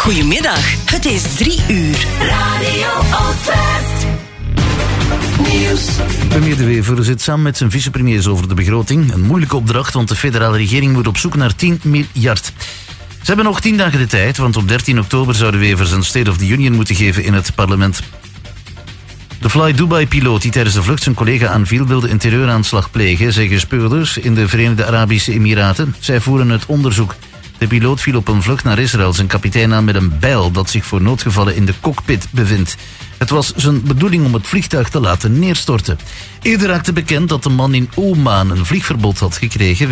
Goedemiddag, het is 3 uur. Radio Oostwest. Nieuws. Premier De Wever zit samen met zijn vicepremiers over de begroting. Een moeilijke opdracht, want de federale regering moet op zoek naar 10 miljard. Ze hebben nog 10 dagen de tijd, want op 13 oktober zou De Wever zijn State of the Union moeten geven in het parlement. De Fly Dubai-piloot die tijdens de vlucht zijn collega aanviel wilde een terreuraanslag plegen, zeggen speurders in de Verenigde Arabische Emiraten. Zij voeren het onderzoek. De piloot viel op een vlucht naar Israël zijn kapitein aan met een bijl dat zich voor noodgevallen in de cockpit bevindt. Het was zijn bedoeling om het vliegtuig te laten neerstorten. Eerder raakte bekend dat de man in Oman een vliegverbod had gekregen